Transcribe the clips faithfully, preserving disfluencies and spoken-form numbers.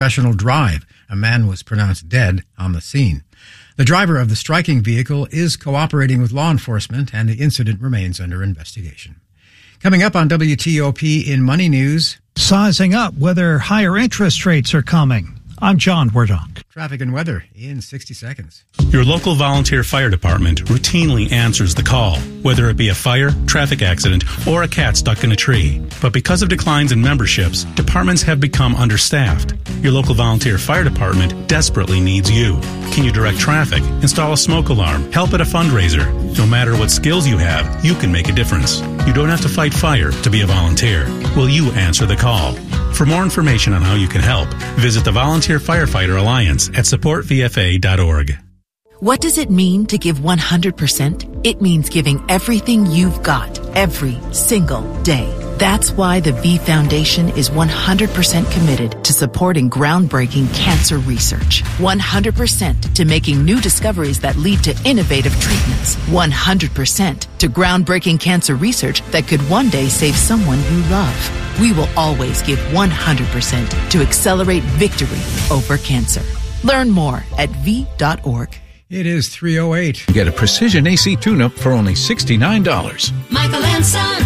professional drive. A man was pronounced dead on the scene. The driver of the striking vehicle is cooperating with law enforcement, and the incident remains under investigation. Coming up on W T O P in Money News. Sizing up whether higher interest rates are coming. I'm John Wardock. Traffic and weather in sixty seconds. Your local volunteer fire department routinely answers the call, whether it be a fire, traffic accident, or a cat stuck in a tree. But because of declines in memberships, departments have become understaffed. Your local volunteer fire department desperately needs you. Can you direct traffic, install a smoke alarm, help at a fundraiser? No matter what skills you have, you can make a difference. You don't have to fight fire to be a volunteer. Will you answer the call? For more information on how you can help, visit the Volunteer Firefighter Alliance at support v f a dot org. What does it mean to give one hundred percent? It means giving everything you've got every single day. That's why the V Foundation is one hundred percent committed to supporting groundbreaking cancer research. one hundred percent to making new discoveries that lead to innovative treatments. one hundred percent to groundbreaking cancer research that could one day save someone you love. We will always give one hundred percent to accelerate victory over cancer. Learn more at v dot org. It is three oh eight. Get a Precision A C tune-up for only sixty-nine dollars. Michael and Son.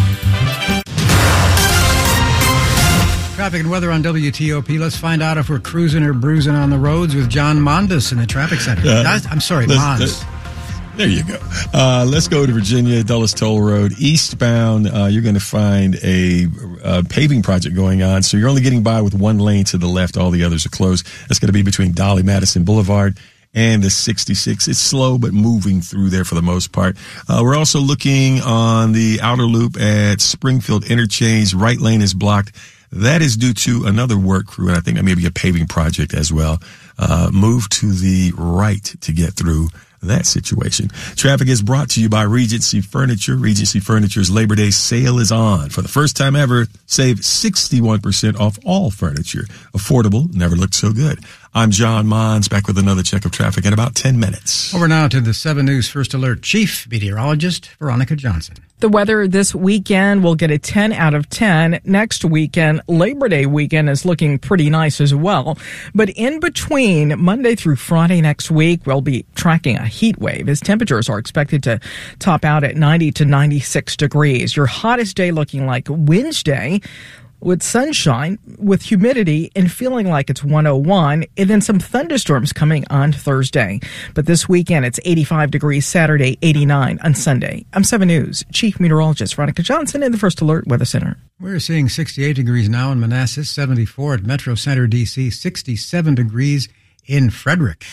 Traffic and weather on W T O P. Let's find out if we're cruising or bruising on the roads with John Mondas in the traffic center. Uh, I'm sorry, Mons. There you go. Uh, let's go to Virginia, Dulles Toll Road. Eastbound, uh, you're going to find a, a paving project going on, so you're only getting by with one lane to the left. All the others are closed. That's going to be between Dolly Madison Boulevard and the sixty-six. It's slow, but moving through there for the most part. Uh, we're also looking on the outer loop at Springfield Interchange. Right lane is blocked. That is due to another work crew, and I think that may be a paving project as well. Uh, move to the right to get through that situation. Traffic is brought to you by Regency Furniture. Regency Furniture's Labor Day sale is on. For the first time ever, save sixty-one percent off all furniture. Affordable, never looked so good. I'm John Mons, back with another check of traffic in about ten minutes. Over now to the seven News First Alert Chief Meteorologist, Veronica Johnson. The weather this weekend will get a ten out of ten. Next weekend, Labor Day weekend, is looking pretty nice as well. But in between Monday through Friday next week, we'll be tracking a heat wave as temperatures are expected to top out at ninety to ninety-six degrees. Your hottest day looking like Wednesday, with sunshine, with humidity, and feeling like it's one oh one, and then some thunderstorms coming on Thursday. But this weekend, it's eighty-five degrees Saturday, eighty-nine on Sunday. I'm seven News Chief Meteorologist Veronica Johnson in the First Alert Weather Center. We're seeing sixty-eight degrees now in Manassas, seventy-four at Metro Center, D C, sixty-seven degrees in Frederick.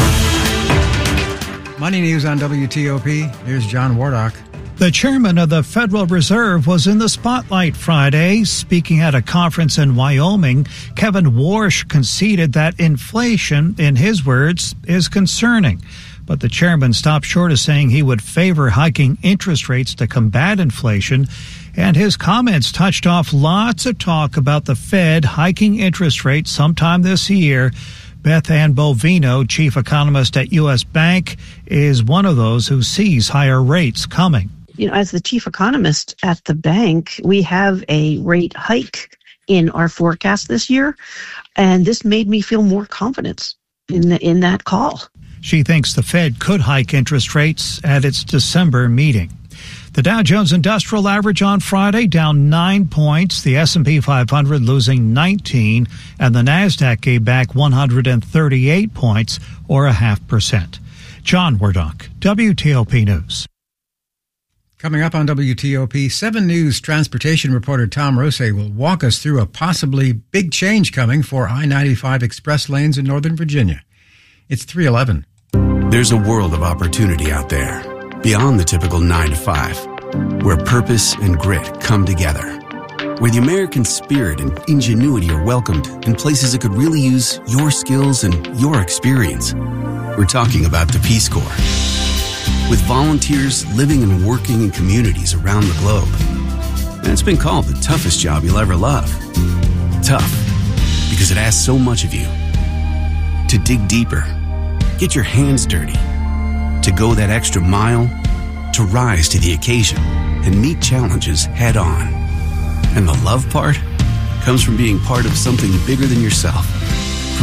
Money News on W T O P. Here's John Wardock. The chairman of the Federal Reserve was in the spotlight Friday. Speaking at a conference in Wyoming, Kevin Warsh conceded that inflation, in his words, is concerning. But the chairman stopped short of saying he would favor hiking interest rates to combat inflation. And his comments touched off lots of talk about the Fed hiking interest rates sometime this year. Beth Ann Bovino, chief economist at U S Bank, is one of those who sees higher rates coming. You know, as the chief economist at the bank, we have a rate hike in our forecast this year, and this made me feel more confidence in the, in that call. She thinks the Fed could hike interest rates at its December meeting. The Dow Jones Industrial Average on Friday down nine points, the S and P five hundred losing nineteen, and the Nasdaq gave back one hundred thirty-eight points, or a half percent. John Wardock, W T O P News. Coming up on W T O P, seven News transportation reporter Tom Rose will walk us through a possibly big change coming for I ninety-five express lanes in Northern Virginia. It's three eleven. There's a world of opportunity out there, beyond the typical nine to five, where purpose and grit come together, where the American spirit and ingenuity are welcomed in places that could really use your skills and your experience. We're talking about the Peace Corps. With volunteers living and working in communities around the globe. And it's been called the toughest job you'll ever love. Tough, because it asks so much of you. To dig deeper, get your hands dirty, to go that extra mile, to rise to the occasion and meet challenges head on. And the love part comes from being part of something bigger than yourself.